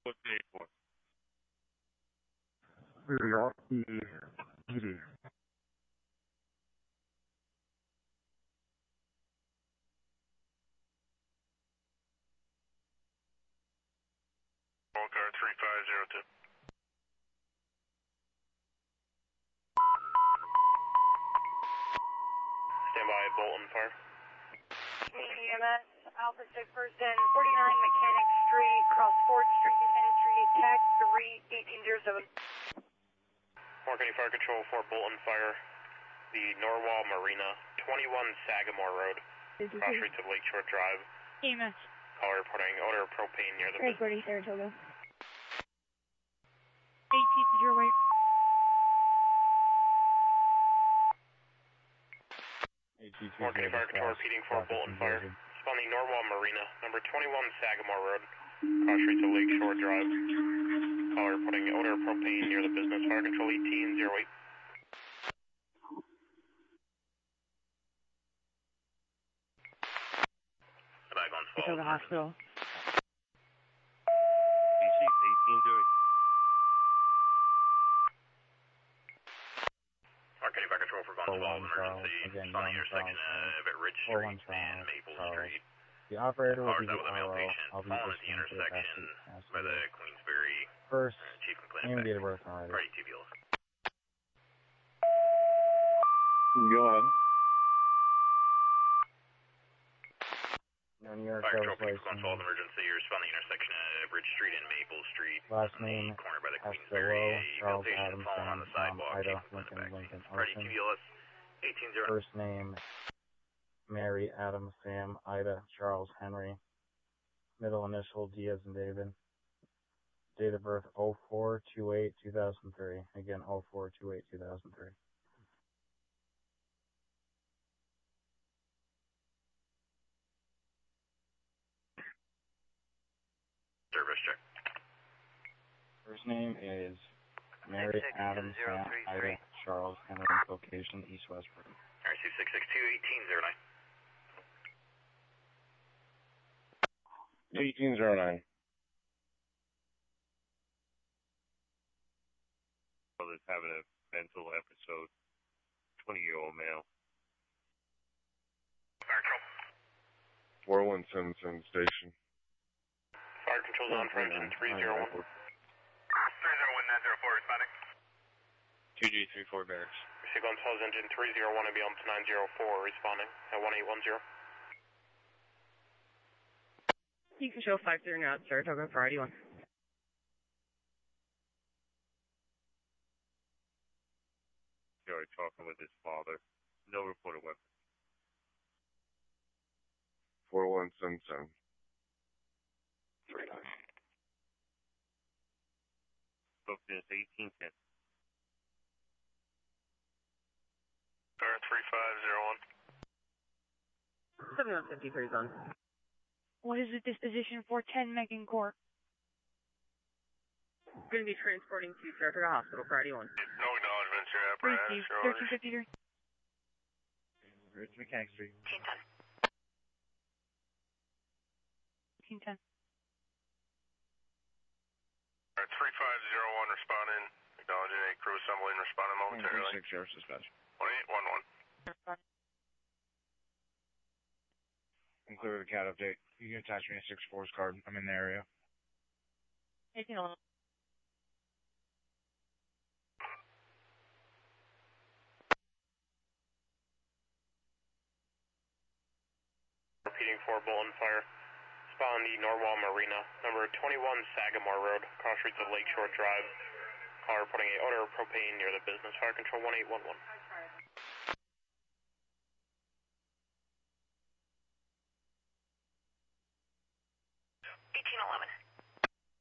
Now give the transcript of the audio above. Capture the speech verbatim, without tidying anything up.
What's the eight four? New York, the P D. Car three five zero two. Stand by, Bolton Fire. E M S, Alpha six person, forty-nine Mechanic Street, cross fourth Street, entry, tax three eighteen zero seven. Moore County Fire Control for Bolton Fire. The Norwalk Marina, twenty-one Sagamore Road, cross streets of Lakeshore Drive. E M S. Caller reporting odor of propane near the Transporting business. Saratoga. eighteen to your right. Moore County Fire Control repeating for Bolton Fire. Responding Norwalk Marina, number twenty-one Sagamore Road, cross streets of Lakeshore Drive. Caller reporting odor of propane near the business. Fire Control eighteen zero eight. Back on Saratoga Hospital. B C eighteen zero eight. Moore County Fire Control for Von Falls emergency. Again, On the young intersection Charles. of at Ridge four Street one Charles, and Maple Charles. Street. The operator will Cars be out the with a male R O. patient. I'll be Fallen at the issuing to the intersection backseat by the passenger. Queensbury First, uh, Chief and Clinic. name and date of birth already. Party tubules. Go ahead. No New York Fire driver's Control for Von Falls license. emergency. You're responding intersection of Bridge Street and Maple Street. Last on the name, corner by the Esther Queensbury. Lowe, A male Charles patient Adams, fallen on Sam, the sidewalk. Tom, Ida, Chief and Clinic Lincoln, backseat. Lincoln, Party Ocean. tubules. eighteen zero. First name, Mary, Adam, Sam, Ida, Charles, Henry. Middle initial, D as in David. Date of birth, oh four two eight two thousand three. Again, oh four two eight two thousand three. Service check. First name is Mary, Adam, Sam, Ida, Charles, Henry. Location, East Westbrook. R C six six two eighteen zero nine. eighteen zero nine. Brother's having a mental episode. twenty-year-old male. Fire Control. four one seven seven station. Fire Control's on for engine three zero one. three zero one nine zero four responding. two G three four barracks. Sequence Falls engine three zero one ambulance nine zero four responding at one eight one zero. You can show five three now at Saratoga for I D one. Joey talking with his father. No reported weapon. four one seven seven. three nine. Booked in eighteen ten. Car three five zero one. seventy-one fifty-three is on. What is the disposition for ten Megan Court? Going to be transporting to Saratoga Hospital for I D one. No acknowledgements, your Three apparatus. Steve, thirteen fifty-three. Ridge Mechanic Street. eighteen ten. Car three five zero one responding. Acknowledging a crew assembling responding momentarily. six Sheriff Dispatch. one eight one one. I'm clear with the cat update. You can attach me a six four's card. I'm in the area. eighteen eleven. Repeating for Bolton Fire. Spawn the Norwalk Marina, number twenty-one Sagamore Road, cross streets of Lakeshore Drive. Car reporting a odor of propane near the business. Fire Control one eight one one. eighteen eleven.